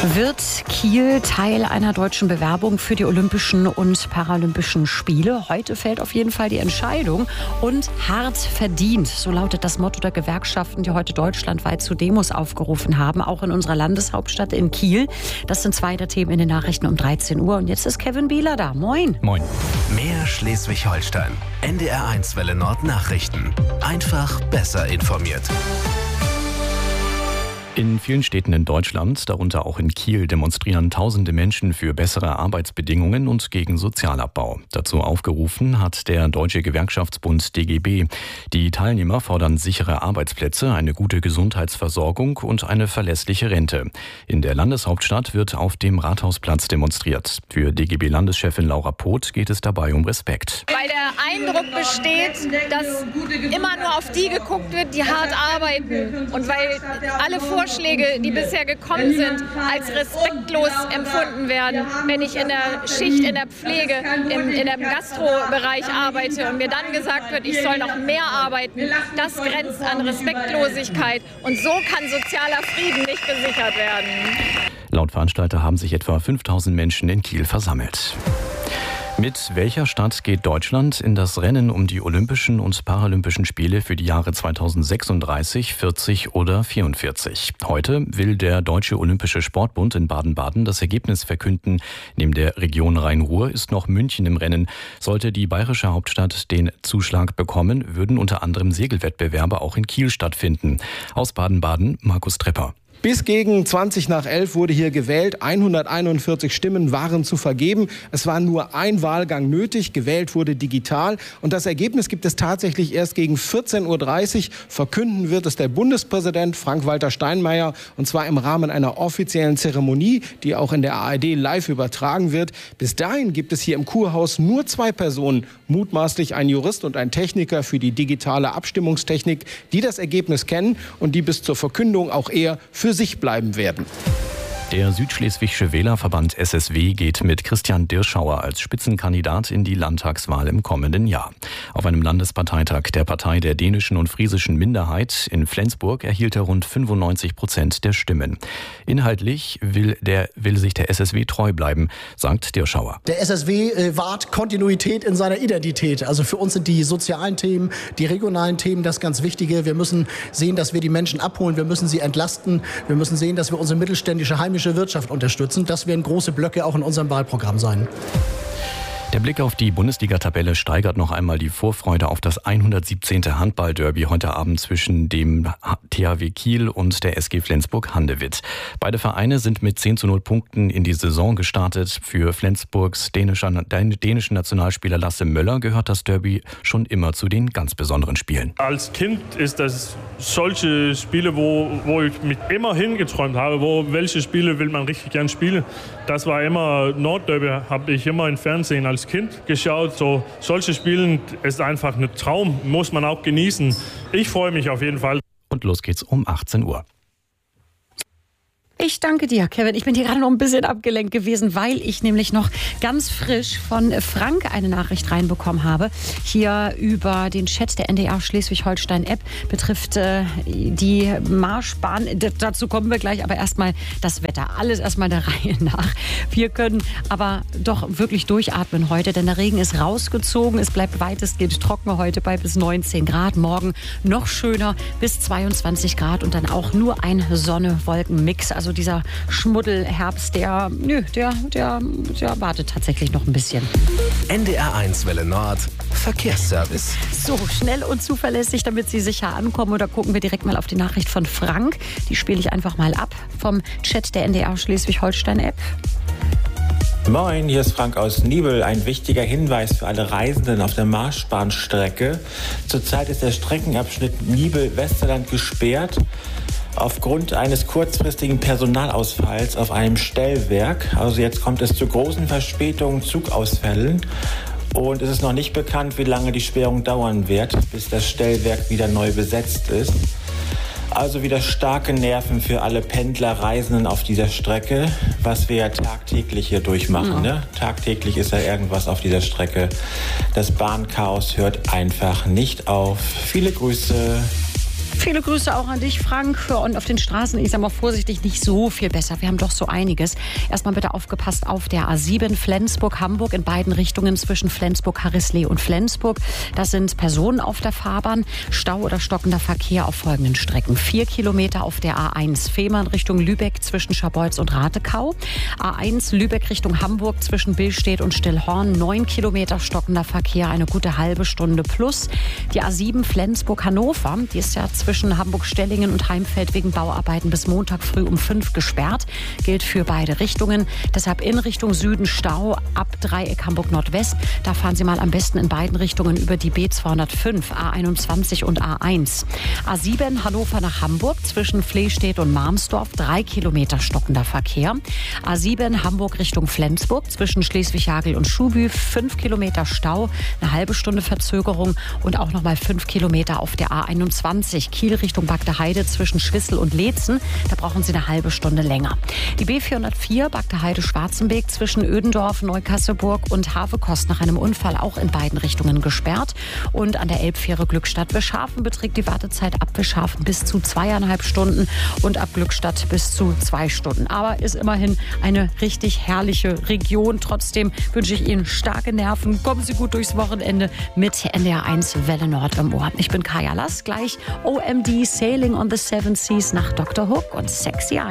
Wird Kiel Teil einer deutschen Bewerbung für die Olympischen und Paralympischen Spiele? Heute fällt auf jeden Fall die Entscheidung und hart verdient. So lautet das Motto der Gewerkschaften, die heute deutschlandweit zu Demos aufgerufen haben, auch in unserer Landeshauptstadt in Kiel. Das sind zwei der Themen in den Nachrichten um 13 Uhr. Und jetzt ist Kevin Bieler da. Moin. Moin. Mehr Schleswig-Holstein. NDR1 Welle Nord Nachrichten. Einfach besser informiert. In vielen Städten in Deutschland, darunter auch in Kiel, demonstrieren tausende Menschen für bessere Arbeitsbedingungen und gegen Sozialabbau. Dazu aufgerufen hat der Deutsche Gewerkschaftsbund DGB. Die Teilnehmer fordern sichere Arbeitsplätze, eine gute Gesundheitsversorgung und eine verlässliche Rente. In der Landeshauptstadt wird auf dem Rathausplatz demonstriert. Für DGB-Landeschefin Laura Poth geht es dabei um Respekt. Weil der Eindruck besteht, dass immer nur auf die geguckt wird, die hart arbeiten. Und weil alle Vorschläge, die bisher gekommen sind, als respektlos empfunden werden. Wenn ich in der Schicht, in der Pflege, in dem Gastrobereich arbeite und mir dann gesagt wird, ich soll noch mehr arbeiten, das grenzt an Respektlosigkeit. Und so kann sozialer Frieden nicht gesichert werden. Laut Veranstalter haben sich etwa 5000 Menschen in Kiel versammelt. Mit welcher Stadt geht Deutschland in das Rennen um die Olympischen und Paralympischen Spiele für die Jahre 2036, 40 oder 44? Heute will der Deutsche Olympische Sportbund in Baden-Baden das Ergebnis verkünden. Neben der Region Rhein-Ruhr ist noch München im Rennen. Sollte die bayerische Hauptstadt den Zuschlag bekommen, würden unter anderem Segelwettbewerbe auch in Kiel stattfinden. Aus Baden-Baden, Markus Trepper. Bis gegen 20 nach 11 wurde hier gewählt. 141 Stimmen waren zu vergeben. Es war nur ein Wahlgang nötig. Gewählt wurde digital. Und das Ergebnis gibt es tatsächlich erst gegen 14.30 Uhr. Verkünden wird es der Bundespräsident Frank-Walter Steinmeier. Und zwar im Rahmen einer offiziellen Zeremonie, die auch in der ARD live übertragen wird. Bis dahin gibt es hier im Kurhaus nur zwei Personen, mutmaßlich ein Jurist und ein Techniker für die digitale Abstimmungstechnik, die das Ergebnis kennen und die bis zur Verkündung auch eher für sich bleiben werden. Der Südschleswigsche Wählerverband SSW geht mit Christian Dirschauer als Spitzenkandidat in die Landtagswahl im kommenden Jahr. Auf einem Landesparteitag der Partei der dänischen und friesischen Minderheit in Flensburg erhielt er rund 95% der Stimmen. Inhaltlich will sich der SSW treu bleiben, sagt Dirschauer. Der SSW wahrt Kontinuität in seiner Identität. Also für uns sind die sozialen Themen, die regionalen Themen das ganz Wichtige. Wir müssen sehen, dass wir die Menschen abholen. Wir müssen sie entlasten. Wir müssen sehen, dass wir unsere mittelständische heimische Wirtschaft unterstützen. Das werden große Blöcke auch in unserem Wahlprogramm sein. Der Blick auf die Bundesliga-Tabelle steigert noch einmal die Vorfreude auf das 117. Handball-Derby heute Abend zwischen dem THW Kiel und der SG Flensburg-Handewitt. Beide Vereine sind mit 10:0 Punkten in die Saison gestartet. Für Flensburgs dänischen Nationalspieler Lasse Möller gehört das Derby schon immer zu den ganz besonderen Spielen. Als Kind ist das solche Spiele, wo ich mich immer hingeträumt habe, welche Spiele will man richtig gern spielen. Das war immer Nordderby, habe ich immer im Fernsehen als Kind geschaut. Solche Spiele ist einfach ein Traum, muss man auch genießen. Ich freue mich auf jeden Fall. Und los geht's um 18 Uhr. Ich danke dir, Kevin. Ich bin hier gerade noch ein bisschen abgelenkt gewesen, weil ich nämlich noch ganz frisch von Frank eine Nachricht reinbekommen habe. Hier über den Chat der NDR Schleswig-Holstein-App betrifft die Marschbahn. Dazu kommen wir gleich, aber erstmal das Wetter. Alles erstmal der Reihe nach. Wir können aber doch wirklich durchatmen heute, denn der Regen ist rausgezogen. Es bleibt weitestgehend trocken heute bei bis 19 Grad. Morgen noch schöner bis 22 Grad und dann auch nur ein Sonne-Wolken-Mix. Also dieser Schmuddelherbst, der wartet tatsächlich noch ein bisschen. NDR1 Welle Nord, Verkehrsservice. So, schnell und zuverlässig, damit Sie sicher ankommen. Oder gucken wir direkt mal auf die Nachricht von Frank. Die spiele ich einfach mal ab vom Chat der NDR Schleswig-Holstein-App. Moin, hier ist Frank aus Nibel. Ein wichtiger Hinweis für alle Reisenden auf der Marschbahnstrecke. Zurzeit ist der Streckenabschnitt Nibel-Westerland gesperrt. Aufgrund eines kurzfristigen Personalausfalls auf einem Stellwerk. Also jetzt kommt es zu großen Verspätungen, Zugausfällen. Und es ist noch nicht bekannt, wie lange die Sperrung dauern wird, bis das Stellwerk wieder neu besetzt ist. Also wieder starke Nerven für alle Pendler, Reisenden auf dieser Strecke, was wir ja tagtäglich hier durchmachen. Ne? Tagtäglich ist ja irgendwas auf dieser Strecke. Das Bahnchaos hört einfach nicht auf. Viele Grüße. Viele Grüße auch an dich, Frank. Und auf den Straßen, ich sag mal vorsichtig, nicht so viel besser. Wir haben doch so einiges. Erstmal bitte aufgepasst auf der A7 Flensburg-Hamburg in beiden Richtungen zwischen Flensburg-Harrisley und Flensburg. Das sind Personen auf der Fahrbahn. Stau oder stockender Verkehr auf folgenden Strecken. 4 Kilometer auf der A1 Fehmarn Richtung Lübeck zwischen Scharbeutz und Ratekau. A1 Lübeck Richtung Hamburg zwischen Billstedt und Stillhorn. 9 Kilometer stockender Verkehr, eine gute halbe Stunde plus. Die A7 Flensburg-Hannover, die ist ja zwischen Hamburg-Stellingen und Heimfeld wegen Bauarbeiten bis Montag früh um 5 gesperrt. Gilt für beide Richtungen. Deshalb in Richtung Süden Stau ab Dreieck Hamburg-Nordwest. Da fahren Sie mal am besten in beiden Richtungen über die B205, A21 und A1. A7 Hannover nach Hamburg zwischen Flehstedt und Marmsdorf. 3 Kilometer stockender Verkehr. A7 Hamburg Richtung Flensburg zwischen Schleswig-Hagel und Schuhbü. 5 Kilometer Stau, eine halbe Stunde Verzögerung und auch noch mal 5 Kilometer auf der A21 Kiel Richtung Bagde Heide zwischen Schwissel und Leetzen. Da brauchen Sie eine halbe Stunde länger. Die B404 Bagde Heide-Schwarzenbeek zwischen Ödendorf, Neukasselburg und Havekost nach einem Unfall auch in beiden Richtungen gesperrt. Und an der Elbfähre Glückstadt-Wischhafen beträgt die Wartezeit ab Wischhafen bis zu 2,5 Stunden und ab Glückstadt bis zu 2 Stunden. Aber ist immerhin eine richtig herrliche Region. Trotzdem wünsche ich Ihnen starke Nerven. Kommen Sie gut durchs Wochenende mit NDR 1 Welle Nord im Ohr. Ich bin Kaya Lass, gleich OMD Sailing on the Seven Seas nach Dr. Hook und Sexy Eyes.